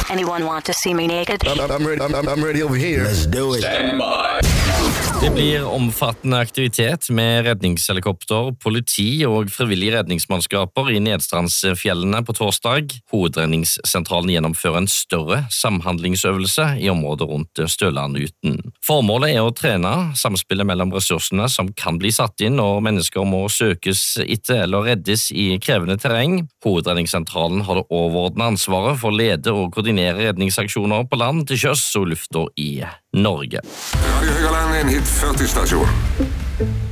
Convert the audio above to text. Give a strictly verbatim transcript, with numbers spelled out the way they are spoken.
Anyone want to see me naked? I'm, I'm, ready, I'm, I'm ready over here. Let's do it. Stand by. Det blir omfattende aktivitet med redningshelikopter, politi og frivillige redningsmannskaper i Nedstrandsfjellene på torsdag. Hovedredningssentralen gjennomfører en større samhandlingsøvelse i området rundt Stølanduten. Formålet er å trene samspillet mellom ressursene som kan bli satt inn når mennesker må søkes etter eller reddes i krevende terreng. Hovedredningssentralen har det overordnede ansvaret for å lede og koordinere redningsaksjoner på land, til sjøs og lufta i Norge. Radio Högaland, enhet førti stasjon.